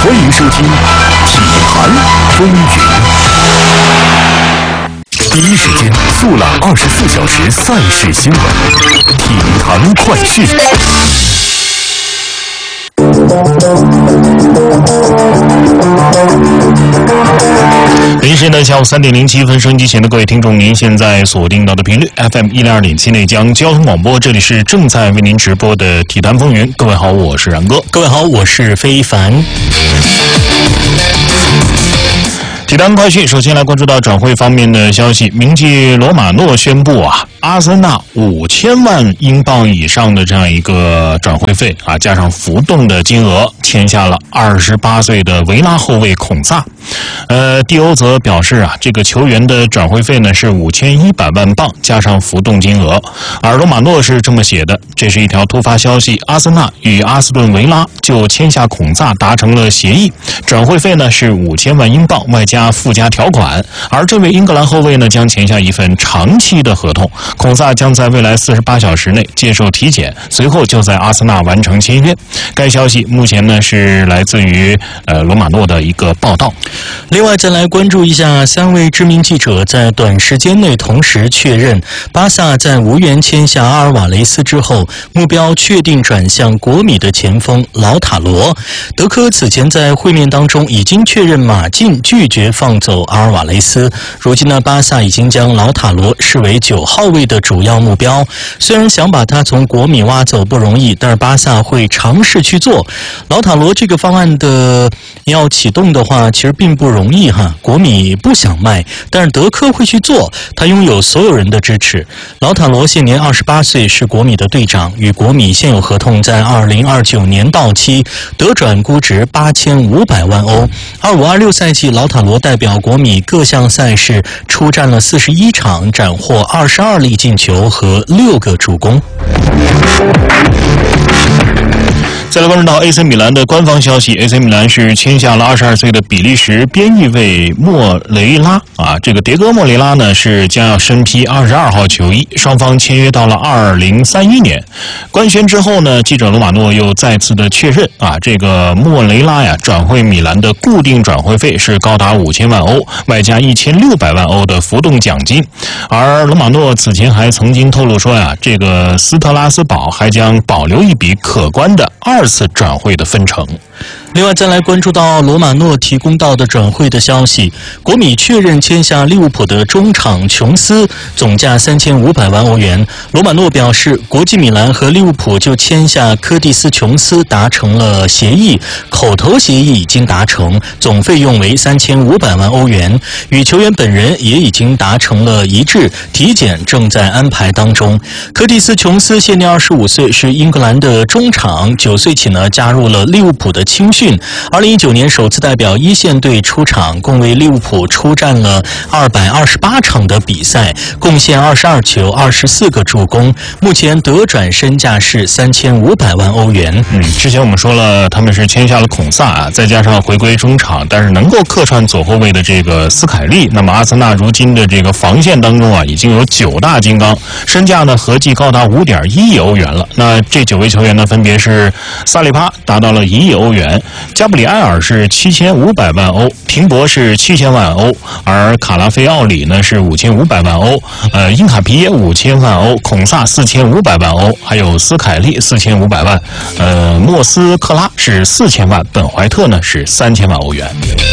欢迎收听体坛风云。第一时间速览24小时赛事新闻，体坛快讯。北京时间的下午3点07分，收音机前的各位听众，您现在锁定到的频率 FM 102.7内江交通广播，这里是正在为您直播的体坛风云。各位好，我是然哥。 各位好，我是非凡。 体坛快讯，首先来关注到转会方面的消息。名记罗马诺宣布阿森纳5000万英镑以上的这样一个转会费加上浮动的金额，签下了28岁的维拉后卫孔萨。蒂欧则表示这个球员的转会费呢是5100万镑加上浮动金额，而罗马诺是这么写的，这是一条突发消息，阿森纳与阿斯顿维拉就签下孔萨达成了协议，转会费呢是5000万英镑外加附加条款，而这位英格兰后卫呢将签下一份长期的合同，孔萨将在未来48小时内接受体检，随后就在阿森纳完成签约。该消息目前呢是来自于罗马诺的一个报道。 另外再来关注一下3位知名记者在短时间内同时确认，巴萨在无缘签下阿尔瓦雷斯之后，目标确定转向国米的前锋劳塔罗。德科此前在会面当中已经确认马竞拒绝放走阿尔瓦雷斯，如今呢巴萨已经将劳塔罗视为9号位的主要目标。虽然想把他从国米挖走不容易，但是巴萨会尝试去做。劳塔罗这个方案的要启动的话，其实并不容易国米不想卖，但是德科会去做，他拥有所有人的支持。劳塔罗现年28岁，是国米的队长，与国米现有合同在2029年到期，得转估值8500万欧。25-26赛季，劳塔罗代表国米各项赛事出战了41场，斩获22粒进球和6个助攻。 再来关注到 AC 米兰的官方消息， AC 米兰是签下了22岁的比利时边翼卫莫雷拉这个迭戈莫雷拉呢是将要身披22号球衣，双方签约到了2031年。官宣之后呢，记者罗马诺又再次的确认这个莫雷拉转会米兰的固定转会费是高达5000万欧，外加1600万欧的浮动奖金。而罗马诺此前还曾经透露说这个斯特拉斯堡还将保留一笔可观的2次转会的分成。 另外再来关注到罗马诺提供到的转会的消息，国米确认签下利物浦的中场琼斯，总价3500万欧元。罗马诺表示，国际米兰和利物浦就签下科蒂斯琼斯达成了协议，口头协议已经达成，总费用为3500万欧元，与球员本人也已经达成了一致，体检正在安排当中。科蒂斯琼斯现年25岁，是英格兰的中场，9岁起呢加入了利物浦的青训，2019年首次代表一线队出场，共为利物浦出战了228场的比赛，贡献22球24个助攻，目前得转身价是3500万欧元。 之前我们说了，他们是签下了孔萨再加上回归中场，但是能够客串左后卫的这个斯凯利，那么阿森纳如今的这个防线当中已经有9大金刚，身价呢合计高达5.1亿欧元了。那这9位球员呢，分别是萨利帕达到了1亿欧元，加布里埃尔是7500万欧，廷博是7000万欧，而卡拉菲奥里呢是5500万欧，因卡皮耶5000万欧，孔萨4500万欧，还有斯凯利4500万，莫斯克拉是4000万，本怀特呢是3000万欧元。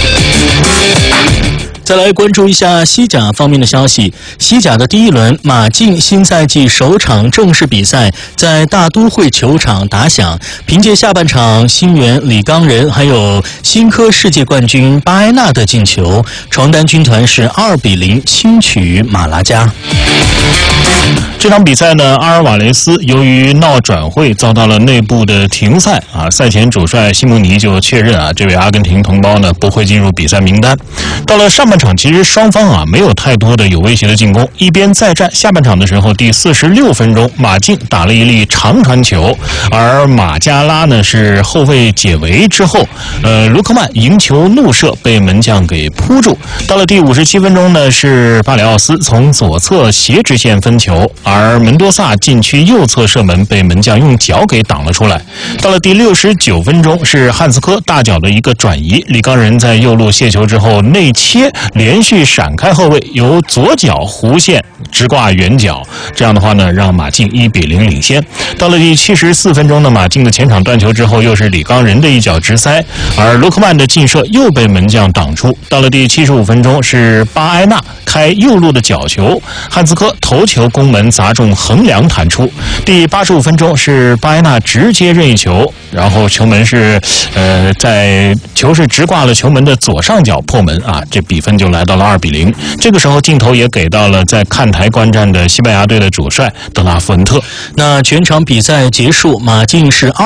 再来关注一下西甲方面的消息。西甲的第一轮，马竞新赛季首场正式比赛在大都会球场打响，凭借下半场新援李刚仁还有新科世界冠军巴埃纳的进球，床单军团是2-0轻取马拉加。 这场比赛呢，阿尔瓦雷斯由于闹转会遭到了内部的停赛赛前主帅西蒙尼就确认这位阿根廷同胞呢不会进入比赛名单。到了上半半场其实双方啊没有太多的有威胁的进攻，一边再战。下半场的时候，第46分钟，马竞打了一粒长传球，而马加拉呢是后卫解围之后，卢克曼迎球怒射，被门将给扑住。到了第57分钟呢，是巴里奥斯从左侧斜直线分球，而门多萨禁区右侧射门被门将用脚给挡了出来。到了第69分钟，是汉斯科大脚的一个转移，李刚仁在右路卸球之后内切，连续闪开后卫，由左脚弧线直挂远角，这样的话呢，让马竞1-0领先。到了第74分钟呢，马竞的前场断球之后，又是李刚仁的一脚直塞，而卢克曼的劲射又被门将挡出。到了第75分钟，是巴埃纳开右路的角球，汉斯科头球攻门砸中横梁弹出。第85分钟是巴埃纳直接任意球，然后球门是在球是直挂了球门的左上角破门啊，这比分就来到了2-0。这个时候镜头也给到了在看台观战的西班牙队的主帅德拉富恩特。 那全场比赛结束，马竞是